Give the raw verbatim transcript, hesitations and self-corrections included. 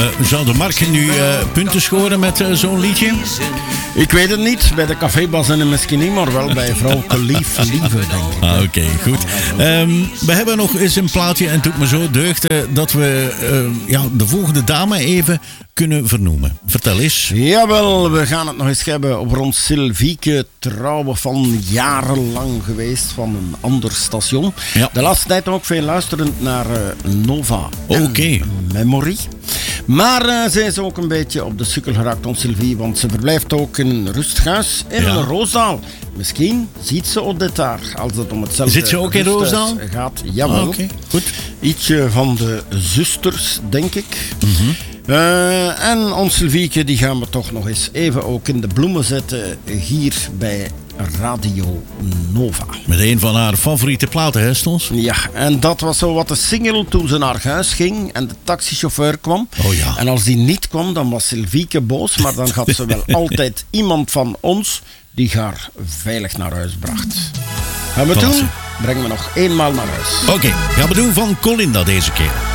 Uh, zou de Mark nu uh, punten scoren met uh, zo'n liedje? Ik weet het niet. Bij de cafébassen misschien niet, maar wel bij vrouwke lief, lieve, denk ik. Ah, Oké, okay, goed. Um, we hebben nog eens een plaatje en het doet me zo deugd uh, dat we uh, ja, de volgende dame even kunnen vernoemen. Vertel eens. Jawel, we gaan het nog eens hebben over ons Sylvieke, trouwe van jarenlang geweest van een ander station. Ja. De laatste tijd ook veel luisterend naar uh, Nova en okay. Memory. Maar uh, zij is ook een beetje op de sukkel geraakt, ons Sylvie, want ze verblijft ook in een rustig huis in ja. Roosdaal. Misschien ziet ze Odette daar, als het om hetzelfde Zit ze ook in Roosdaal? Gaat. Jawel. Ah, okay. Goed. Ietsje van de zusters, denk ik. Mm-hmm. Uh, en ons Sylvieke, die gaan we toch nog eens even ook in de bloemen zetten hier bij Radio Nova. Met een van haar favoriete platen, hè, Stons? Ja, en dat was zo wat de single toen ze naar huis ging en de taxichauffeur kwam. Oh ja. En als die niet kwam, dan was Sylvieke boos, maar dan had ze wel altijd iemand van ons die haar veilig naar huis bracht. Gaan we doen? Brengen we nog eenmaal naar huis. Oké, okay, gaan we doen van Colinda deze keer.